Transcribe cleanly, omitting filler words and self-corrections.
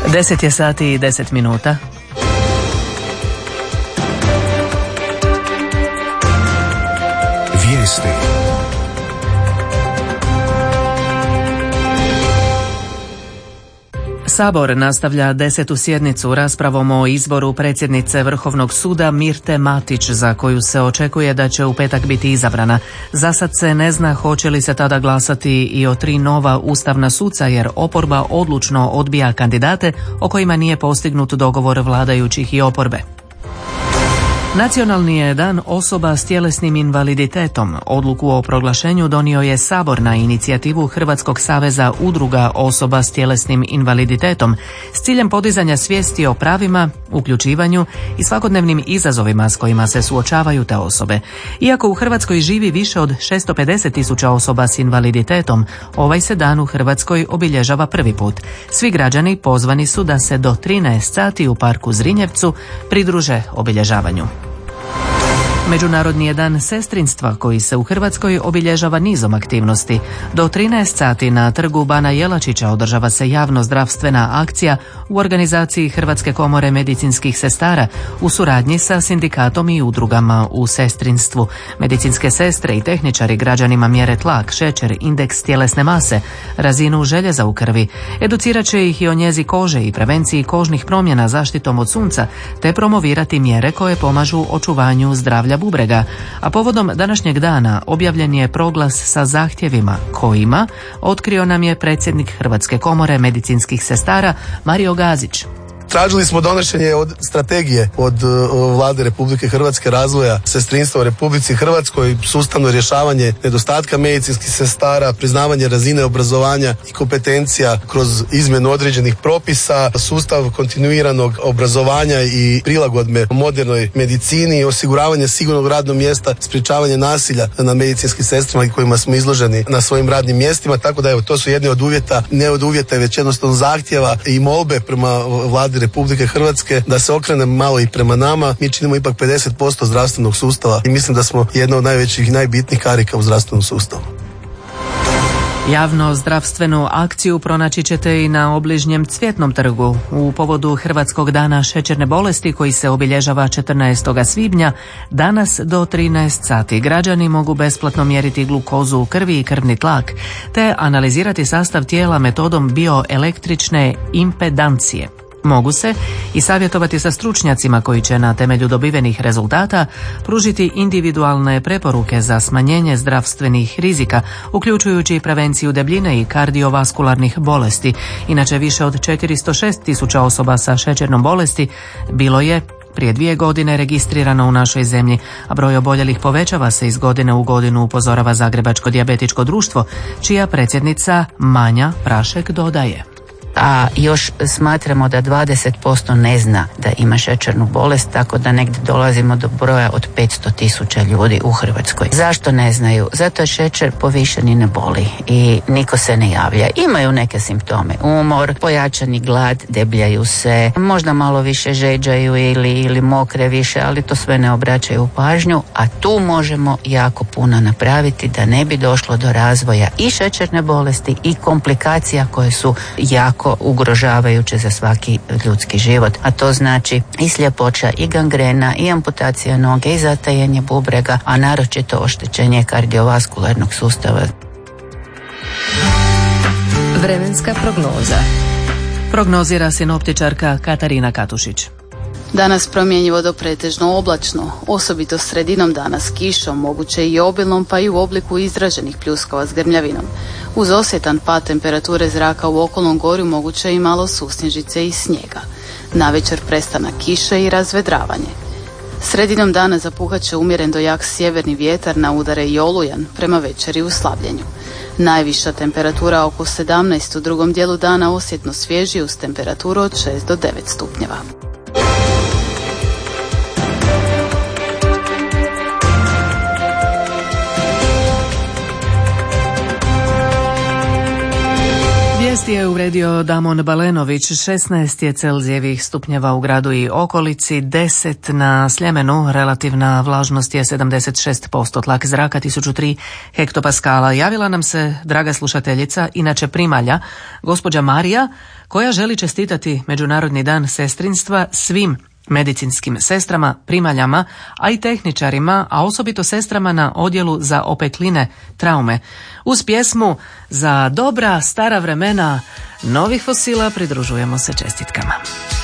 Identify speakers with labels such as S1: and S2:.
S1: 10 je sati i 10 minuta.
S2: Vijesti.
S1: Sabor nastavlja 10. sjednicu raspravom o izboru predsjednice Vrhovnog suda Mirte Matić, za koju se očekuje da će u petak biti izabrana. Za sad se ne zna hoće li se tada glasati i o 3 nova ustavna suca, jer oporba odlučno odbija kandidate o kojima nije postignut dogovor vladajućih i oporbe. Nacionalni je dan osoba s tjelesnim invaliditetom. Odluku o proglašenju donio je Sabor na inicijativu Hrvatskog saveza udruga osoba s tjelesnim invaliditetom s ciljem podizanja svijesti o pravima, uključivanju i svakodnevnim izazovima s kojima se suočavaju te osobe. Iako u Hrvatskoj živi više od 650.000 osoba s invaliditetom, ovaj se dan u Hrvatskoj obilježava prvi put. Svi građani pozvani su da se do 13 sati u parku Zrinjevcu pridruže obilježavanju. Međunarodni je dan sestrinstva koji se u Hrvatskoj obilježava nizom aktivnosti. Do 13 sati na trgu Bana Jelačića održava se javno-zdravstvena akcija u organizaciji Hrvatske komore medicinskih sestara u suradnji sa sindikatom i udrugama u sestrinstvu. Medicinske sestre i tehničari građanima mjere tlak, šećer, indeks tjelesne mase, razinu željeza u krvi. Educirat će ih i o njezi kože i prevenciji kožnih promjena zaštitom od sunca, te promovirati mjere koje pomažu očuvanju zdravlja bubrega, a povodom današnjeg dana objavljen je proglas sa zahtjevima kojima otkrio nam je predsjednik Hrvatske komore medicinskih sestara Mario Gazić.
S3: Tražili smo donošenje strategije od Vlade Republike Hrvatske razvoja sestrinstva u Republici Hrvatskoj, sustavno rješavanje nedostatka medicinskih sestara, priznavanje razine obrazovanja i kompetencija kroz izmjenu određenih propisa, sustav kontinuiranog obrazovanja i prilagodbe modernoj medicini, osiguravanje sigurnog radnog mjesta, sprječavanje nasilja na medicinskim sestrama i kojima smo izloženi na svojim radnim mjestima, tako da evo, to su jedni od uvjeta, ne od uvjeta, već jednostavno zahtjeva i molbe prema Vladi Republike Hrvatske da se okrene malo i prema nama. Mi činimo ipak 50% zdravstvenog sustava i mislim da smo jedna od najvećih i najbitnijih karika u zdravstvenom sustavu.
S1: Javno zdravstvenu akciju pronaći ćete i na obližnjem Cvjetnom trgu. U povodu Hrvatskog dana šećerne bolesti koji se obilježava 14. svibnja, danas do 13 sati građani mogu besplatno mjeriti glukozu u krvi i krvni tlak, te analizirati sastav tijela metodom bioelektrične impedancije. Mogu se i savjetovati sa stručnjacima koji će na temelju dobivenih rezultata pružiti individualne preporuke za smanjenje zdravstvenih rizika, uključujući prevenciju debljine i kardiovaskularnih bolesti. Inače, više od 406.000 osoba sa šećernom bolesti bilo je prije 2 godine registrirano u našoj zemlji, a broj oboljelih povećava se iz godine u godinu, upozorava Zagrebačko dijabetičko društvo, čija predsjednica Manja Prašek dodaje.
S4: A još smatramo da 20% ne zna da ima šećernu bolest, tako da negdje dolazimo do broja od 500.000 ljudi u Hrvatskoj. Zašto ne znaju? Zato je šećer povišen i ne boli i niko se ne javlja. Imaju neke simptome, umor, pojačani glad, debljaju se, možda malo više žeđaju ili mokre više, ali to sve ne obraćaju pažnju, a tu možemo jako puno napraviti da ne bi došlo do razvoja i šećerne bolesti i komplikacija koje su jako ugrožavajuće za svaki ljudski život, a to znači i sljepoća, i gangrena, i amputacija noge, i zatajanje bubrega, a naročito oštećenje kardiovaskularnog sustava.
S5: Vremenska prognoza.
S1: Prognozira sinoptičarka Katarina Katušić.
S6: Danas promjenjivo do pretežno oblačno, osobito sredinom dana s kišom, moguće i obilnom, pa i u obliku izraženih pljuskova s grmljavinom. Uz osjetan pad temperature zraka u okolnom gorju moguće i malo susnježice i snijega. Navečer prestanak kiše i razvedravanje. Sredinom dana zapuhat će umjeren do jak sjeverni vjetar, na udare i olujan, prema večeri u slabljenju. Najviša temperatura oko 17, u drugom dijelu dana osjetno svježi uz temperaturu od 6 do 9 stupnjeva.
S1: Vijesti je uredio Damon Balenović. 16 je Celzijevih stupnjeva u gradu i okolici, 10 na Sljemenu, relativna vlažnost je 76%, tlak zraka 1003 hektopaskala. Javila nam se draga slušateljica, inače primalja, gospođa Marija, koja želi čestitati Međunarodni dan sestrinstva svim medicinskim sestrama, primaljama, a i tehničarima, a osobito sestrama na odjelu za opekline traume. Uz pjesmu Za dobra stara vremena novih fosila pridružujemo se čestitkama.